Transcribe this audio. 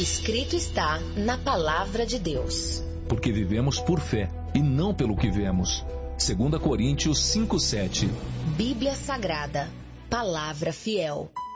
Escrito está na Palavra de Deus. Porque vivemos por fé e não pelo que vemos. 2 Coríntios 5:7. Bíblia Sagrada, Palavra fiel.